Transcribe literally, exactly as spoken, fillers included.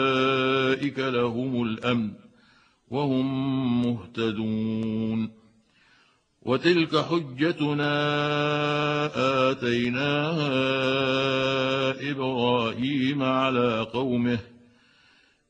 أولئك لهم الأمن وهم مهتدون. وتلك حجتنا آتيناها إبراهيم على قومه